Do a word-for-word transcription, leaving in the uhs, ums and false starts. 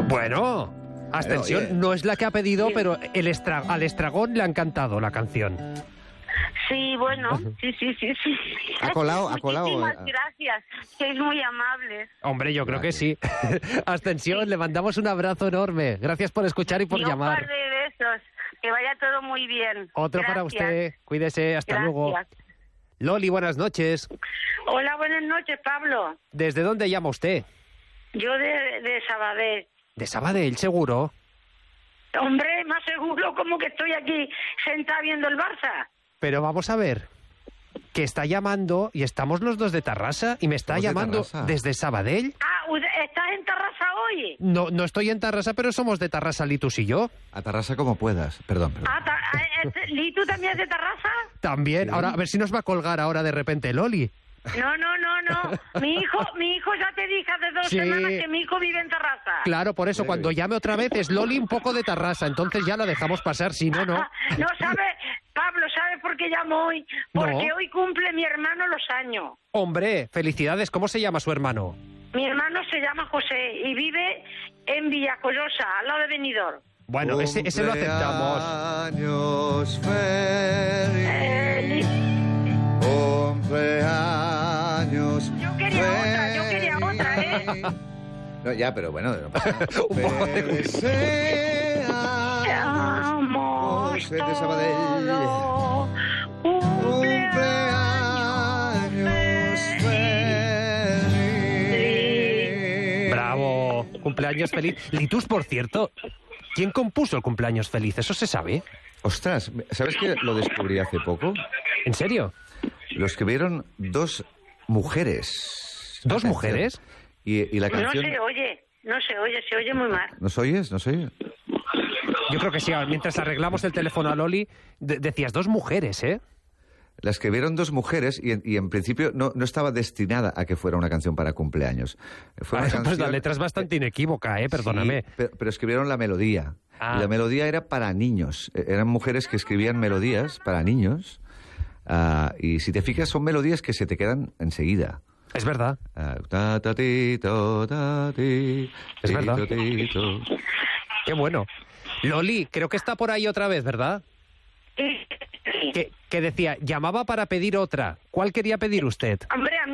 Bueno, Ascensión Bueno, no es la que ha pedido, pero el estra- al Estragón le ha encantado la canción. Sí, bueno, sí, sí, sí, sí. Ha colado, ha colado. Muchísimas gracias, sois muy amables. Hombre, yo creo que sí. Ascensión, le mandamos un abrazo enorme. Gracias por escuchar y por Y un llamar. par de besos, que vaya todo muy bien. Otro para Gracias. usted. Cuídese, hasta Gracias. luego. Loli, buenas noches. Hola, buenas noches, Pablo. ¿Desde dónde llama usted? Yo de, de Sabadell. De Sabadell, seguro. Hombre, más seguro como que estoy aquí sentada viendo el Barça. Pero vamos a ver, que está llamando y estamos los dos de Tarrasa y me está Estamos de llamando Tarrasa. desde Sabadell. Ah, ¿estás en Tarrasa hoy? No, no estoy en Tarrasa, pero somos de Tarrasa, Litus y yo. A Tarrasa como puedas. Perdón, perdón. Ah, ta- ah, eh, ¿Litu también es de Tarrasa? También. Ahora, a ver si nos va a colgar ahora de repente Loli. No, no, no, no. Mi hijo, mi hijo ya te dije hace dos Sí. semanas que mi hijo vive en Tarrasa. Claro, por eso Sí. cuando llame otra vez es Loli un poco de Tarrasa, entonces ya la dejamos pasar, si no, no. No sabe, Pablo, ¿sabe por qué llamo hoy? Porque No. hoy cumple mi hermano los años. Hombre, felicidades, ¿cómo se llama su hermano? Mi hermano se llama José y vive en Villajoyosa, al lado de Benidorm. Bueno, ese, ese lo aceptamos. Cumpleaños Eh, feliz. li- Cumpleaños. Yo quería otra, yo quería otra, ¿eh? No, ya, pero bueno, no pasa nada. Un poco de- Feliz Te seas, amo José de Sabadell. todo. Cumpleaños feliz. Bravo, cumpleaños feliz. Litus, por cierto, ¿quién compuso el cumpleaños feliz? ¿Eso se sabe? Ostras, ¿sabes que lo descubrí hace poco? ¿En serio? Lo escribieron dos mujeres. ¿Dos La mujeres? canción. Y, y la No canción... se oye, no se oye, se oye muy mal. ¿Nos oyes? ¿Nos oyes? Yo creo que sí. Mientras arreglamos el teléfono a Loli, de- decías dos mujeres, ¿eh? La escribieron dos mujeres y en, y en principio no, no estaba destinada a que fuera una canción para cumpleaños. Fue una Ah, pues canción- la letra es bastante inequívoca, ¿eh? Perdóname. Sí, pero, pero escribieron la melodía. Ah. Y la melodía era para niños. E- Eran mujeres que escribían melodías para niños. Ah, y si te fijas, son melodías que se te quedan enseguida. Es verdad. Ah, ta, ta, ti, to, ta, ti, Es ti, verdad. to, ti, to. Qué bueno. Loli, creo que está por ahí otra vez, ¿verdad? Sí, sí. Que, que decía, llamaba para pedir otra. ¿Cuál quería pedir usted? Hombre, a mí